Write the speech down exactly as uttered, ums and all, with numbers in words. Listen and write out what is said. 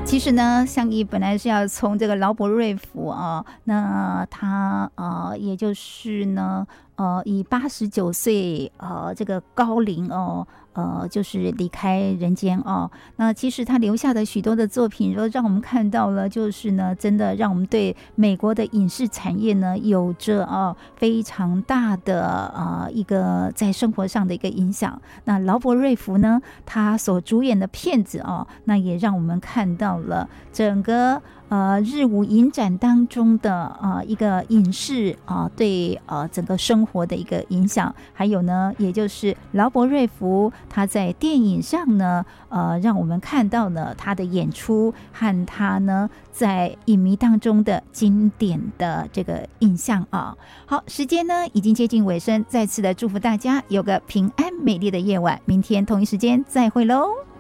其实呢，相宜本来是要从这个劳勃瑞福啊，那他呃，也就是呢，呃，以八十九岁呃这个高龄哦。呃，就是离开人间哦。那其实他留下的许多的作品，都让我们看到了，就是呢，真的让我们对美国的影视产业呢，有着哦非常大的呃一个在生活上的一个影响。那劳勃瑞福呢，他所主演的片子哦，那也让我们看到了整个。呃，日舞影展当中的呃一个影视啊、呃，对呃整个生活的一个影响，还有呢，也就是劳勃瑞福他在电影上呢，呃，让我们看到了他的演出和他呢在影迷当中的经典的这个印象啊。好，时间呢已经接近尾声，再次的祝福大家有个平安美丽的夜晚，明天同一时间再会喽。